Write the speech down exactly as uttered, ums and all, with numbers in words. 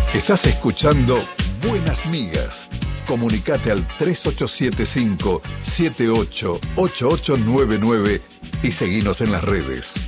Estás escuchando Buenas Migas. Comunicate al tres ocho siete cinco, siete ocho ocho ocho nueve nueve y seguinos en las redes.